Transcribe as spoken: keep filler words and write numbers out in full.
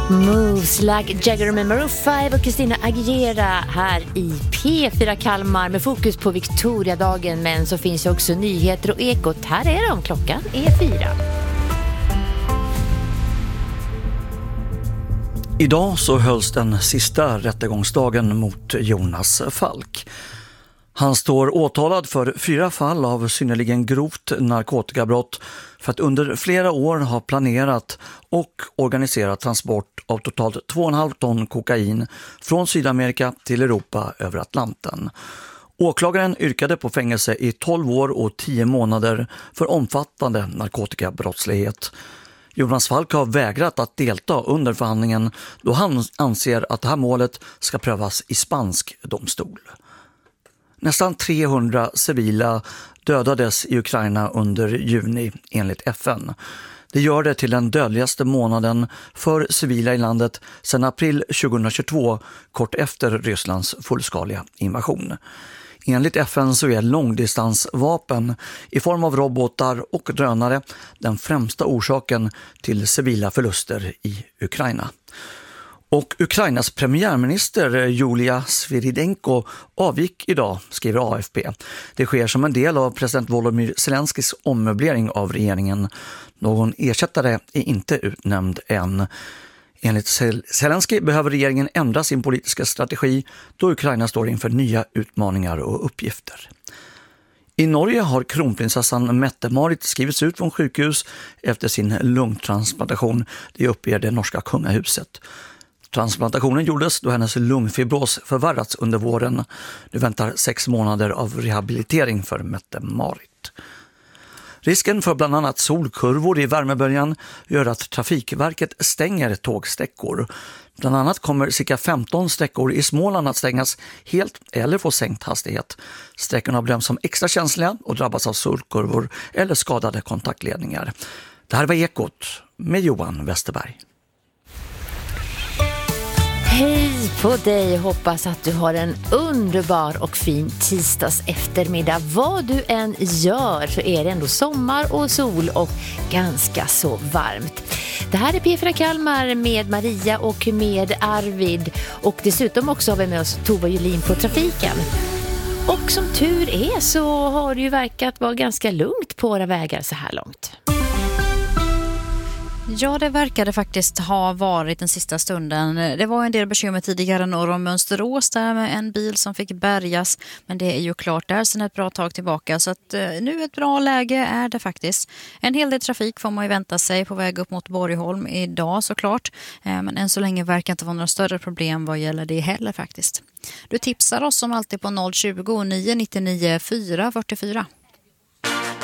Moves like Jagger med Maroon fem och Christina Aguilera här i P fyra Kalmar med fokus på Victoriadagen, men så finns ju också nyheter och ekot. Här är de, klockan är fyra. Idag så hölls den sista rättegångsdagen mot Jonas Falk. Han står åtalad för fyra fall av synnerligen grovt narkotikabrott för att under flera år ha planerat och organiserat transport av totalt två komma fem ton kokain från Sydamerika till Europa över Atlanten. Åklagaren yrkade på fängelse i tolv år och tio månader för omfattande narkotikabrottslighet. Jonas Falk har vägrat att delta under förhandlingen då han anser att det här målet ska prövas i spansk domstol. Nästan trehundra civila dödades i Ukraina under juni enligt F N. Det gör det till den dödligaste månaden för civila i landet sedan april tjugohundratjugotvå, kort efter Rysslands fullskaliga invasion. Enligt F N så är långdistansvapen i form av robotar och drönare den främsta orsaken till civila förluster i Ukraina. Och Ukrainas premiärminister Julia Sviridenko avgick idag, skriver A F P. Det sker som en del av president Volodymyr Zelenskys ommöblering av regeringen. Någon ersättare är inte utnämnd än. Enligt Zelensky behöver regeringen ändra sin politiska strategi då Ukraina står inför nya utmaningar och uppgifter. I Norge har kronprinsessan Mette-Marit skrivits ut från sjukhus efter sin lungtransplantation. Det uppger det norska kungahuset. Transplantationen gjordes då hennes lungfibros förvärrats under våren. Nu väntar sex månader av rehabilitering för Mette-Marit. Risken för bland annat solkurvor i värmeböljan gör att Trafikverket stänger tågsträckor. Bland annat kommer cirka femton sträckor i Småland att stängas helt eller få sänkt hastighet. Sträckorna bedöms som extra känsliga och drabbas av solkurvor eller skadade kontaktledningar. Det här var Ekot med Johan Westerberg. Hej på dig, hoppas att du har en underbar och fin tisdags eftermiddag. Vad du än gör så är det ändå sommar och sol och ganska så varmt. Det här är P fyra Kalmar med Maria och med Arvid, och dessutom också har vi med oss Tova Julin på trafiken. Och som tur är så har det ju verkat vara ganska lugnt på våra vägar så här långt. Ja, det verkade faktiskt ha varit den sista stunden. Det var en del bekymmer tidigare norr om Mönsterås där med en bil som fick bärgas. Men det är ju klart där sedan ett bra tag tillbaka. Så att eh, nu ett bra läge är det faktiskt. En hel del trafik får man ju vänta sig på väg upp mot Borgholm idag såklart. Eh, men än så länge verkar inte vara några större problem vad gäller det heller faktiskt. Du tipsar oss som alltid på noll tjugo, nio nio nio, fyra fyra fyra.